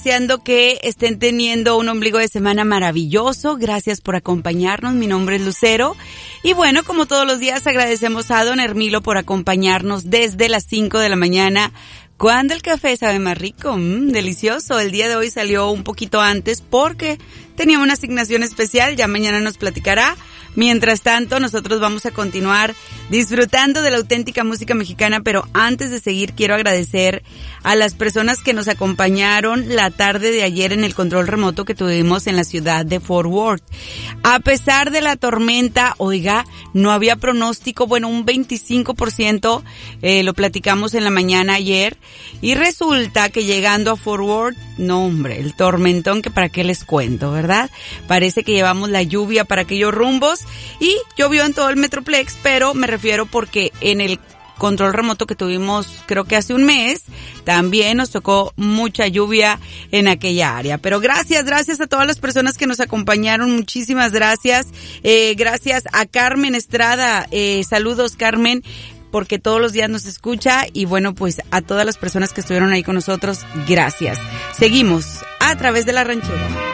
Deseando que estén teniendo un ombligo de semana maravilloso. Gracias por acompañarnos. Mi nombre es Lucero. Y bueno, como todos los días, agradecemos a don Hermilo por acompañarnos desde las 5 de la mañana. Cuando el café sabe más rico, delicioso. El día de hoy salió un poquito antes porque tenía una asignación especial. Ya mañana nos platicará. Mientras tanto, nosotros vamos a continuar disfrutando de la auténtica música mexicana, pero antes de seguir quiero agradecer a las personas que nos acompañaron la tarde de ayer en el control remoto que tuvimos en la ciudad de Fort Worth. A pesar de la tormenta, oiga, no había pronóstico, bueno, un 25%, lo platicamos en la mañana ayer, y resulta que llegando a Fort Worth, no hombre, el tormentón que para qué les cuento, ¿verdad? Parece que llevamos la lluvia para aquellos rumbos y llovió en todo el Metroplex, pero me refiero porque en el control remoto que tuvimos creo que hace un mes, también nos tocó mucha lluvia en aquella área. Pero gracias a todas las personas que nos acompañaron, muchísimas gracias. Gracias a Carmen Estrada, saludos Carmen, porque todos los días nos escucha, y bueno, pues a todas las personas que estuvieron ahí con nosotros, gracias. Seguimos a través de La Ranchera.